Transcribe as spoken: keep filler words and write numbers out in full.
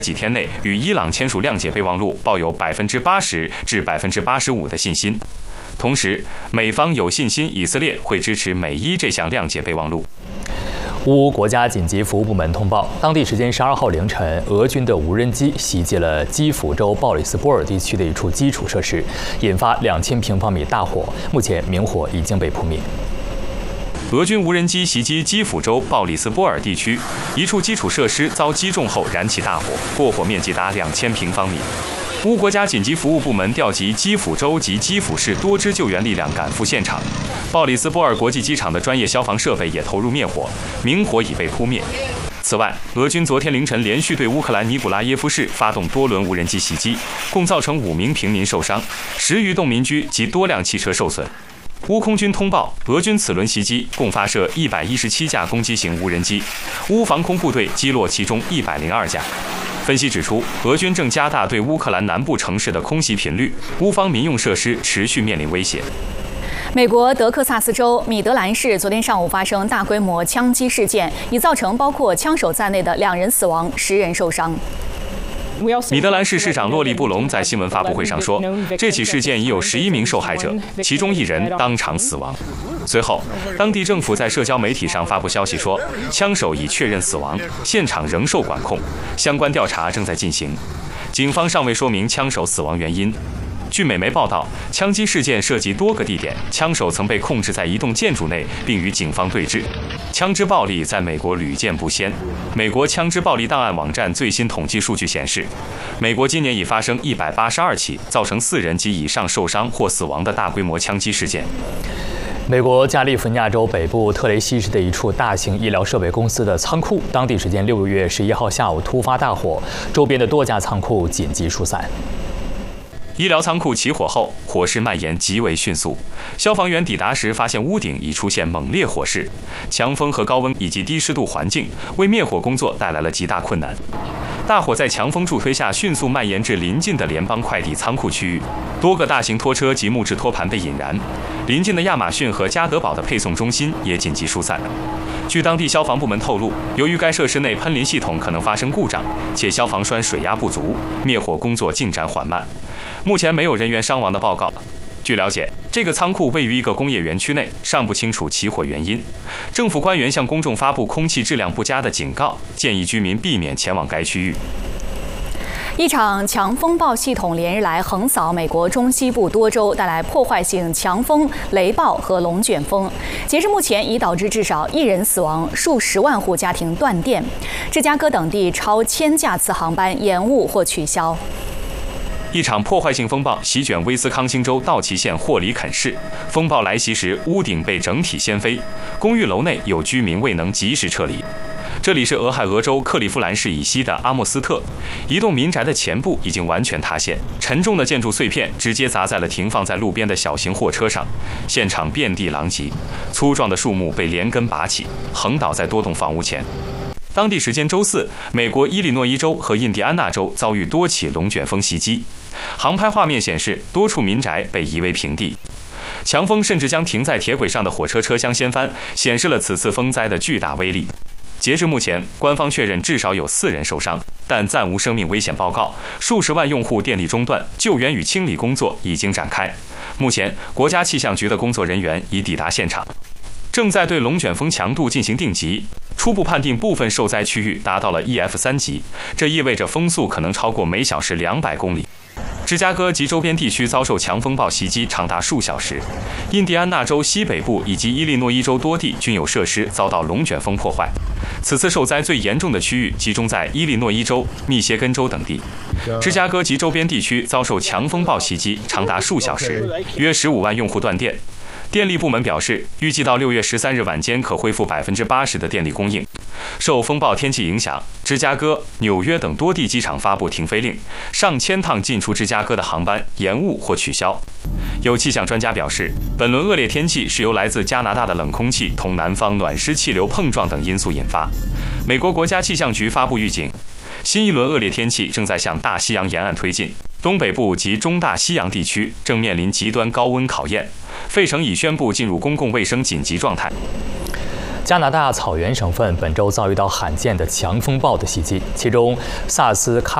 几天内与伊朗签署谅解备忘录抱有百分之八十至百分之八十五的信心。同时，美方有信心以色列会支持美伊这项谅解备忘录。 乌国家紧急服务部门通报，当地时间十二号凌晨，俄军的无人机袭击了基辅州鲍里斯波尔地区的一处基础设施，引发两千平方米大火。目前，明火已经被扑灭。 俄军无人机袭击基辅州鲍里斯波尔地区一处基础设施，遭击中后燃起大火，过火面积达两千平方米。乌国家紧急服务部门调集基辅州及基辅市多支救援力量赶赴现场，鲍里斯波尔国际机场的专业消防设备也投入灭火，明火已被扑灭。此外，俄军昨天凌晨连续对乌克兰尼古拉耶夫市发动多轮无人机袭击，共造成五名平民受伤，十余栋民居及多辆汽车受损。乌空军通报，俄军此轮袭击共发射一百一十七架攻击型无人机，乌防空部队击落其中一百零二架。分析指出，俄军正加大对乌克兰南部城市的空袭频率，乌方民用设施持续面临威胁。 美国德克萨斯州米德兰市昨天上午发生大规模枪击事件，已造成包括枪手在内的两人死亡，十人受伤。 米德兰市市长洛利布隆在新闻发布会上说，这起事件已有十一名受害者，其中一人当场死亡。随后，当地政府在社交媒体上发布消息说，枪手已确认死亡，现场仍受管控，相关调查正在进行。警方尚未说明枪手死亡原因。据美媒报道，枪击事件涉及多个地点，枪手曾被控制在一栋建筑内，并与警方对峙。枪支暴力在美国屡见不鲜。美国枪支暴力档案网站最新统计数据显示，美国今年已发生一百八十二起造成四人及以上受伤或死亡的大规模枪击事件。 美国加利福尼亚州北部特雷西市的一处大型医疗设备公司的仓库，当地时间六月十一号下午突发大火，周边的多家仓库紧急疏散。 医疗仓库起火后，火势蔓延极为迅速。消防员抵达时，发现屋顶已出现猛烈火势，强风和高温以及低湿度环境为灭火工作带来了极大困难。大火在强风助推下迅速蔓延至邻近的联邦快递仓库区域，多个大型拖车及木质托盘被引燃。邻近的亚马逊和加德堡的配送中心也紧急疏散。据当地消防部门透露，由于该设施内喷淋系统可能发生故障，且消防栓水压不足，灭火工作进展缓慢。目前没有人员伤亡的报告。据了解，这个仓库位于一个工业园区内，尚不清楚起火原因。政府官员向公众发布空气质量不佳的警告，建议居民避免前往该区域。 一场强风暴系统连日来横扫美国中西部多州，带来破坏性强风、雷暴和龙卷风。截至目前，已导致至少一人死亡，数十万户家庭断电。芝加哥等地超千架次航班延误或取消。 一场破坏性风暴席卷威斯康星州道奇县霍里肯市，风暴来袭时，屋顶被整体掀飞，公寓楼内有居民未能及时撤离。这里是俄亥俄州克利夫兰市以西的阿莫斯特，一栋民宅的前部已经完全塌陷，沉重的建筑碎片直接砸在了停放在路边的小型货车上，现场遍地狼藉，粗壮的树木被连根拔起，横倒在多栋房屋前。当地时间周四，美国伊利诺伊州和印第安纳州遭遇多起龙卷风袭击，航拍画面显示多处民宅被夷为平地。强风甚至将停在铁轨上的火车车厢掀翻，显示了此次风灾的巨大威力。截至目前，官方确认至少有四人受伤，但暂无生命危险报告。数十万用户电力中断，救援与清理工作已经展开。目前，国家气象局的工作人员已抵达现场，正在对龙卷风强度进行定级。初步判定部分受灾区域达到了 E F 三 级，这意味着风速可能超过每小时两百公里。芝加哥及周边地区遭受强风暴袭击长达数小时，印第安纳州西北部以及伊利诺伊州多地均有设施遭到龙卷风破坏。此次受灾最严重的区域集中在伊利诺伊州、密歇根州等地。芝加哥及周边地区遭受强风暴袭击长达数小时，约十五万用户断电。电力部门表示，预计到六月十三日晚间可恢复百分之八十的电力供应。受风暴天气影响，芝加哥、纽约等多地机场发布停飞令，上千趟进出芝加哥的航班延误或取消。有气象专家表示，本轮恶劣天气是由来自加拿大的冷空气同南方暖湿气流碰撞等因素引发。美国国家气象局发布预警，新一轮恶劣天气正在向大西洋沿岸推进，东北部及中大西洋地区正面临极端高温考验。费城已宣布进入公共卫生紧急状态。 加拿大草原省份本周遭遇到罕见的强风暴的袭击，其中萨斯喀